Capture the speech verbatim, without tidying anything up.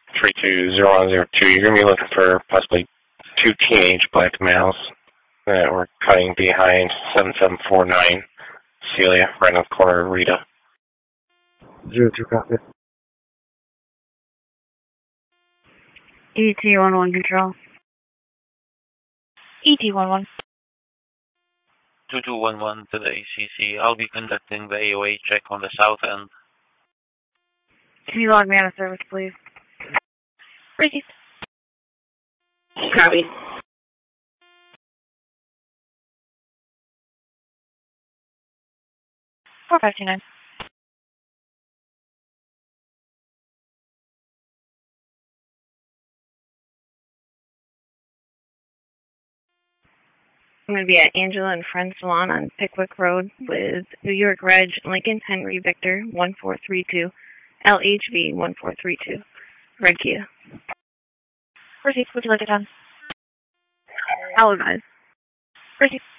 three two zero one zero two. You're going to be looking for possibly two teenage black males that were cutting behind seven seven four nine Celia, right on the corner of Rita. Zero two copy. E T one one control. E T one one. two two one one to the A C C. I'll be conducting the A O A check on the south end. Can you log me out of service, please? Received. Copy. four five two nine. I'm going to be at Angela and Friends Salon on Pickwick Road with New York Reg, Lincoln Henry Victor one four three two, L H V one four three two, Red Kia. Received. Would you like it done? I'll advise. Received.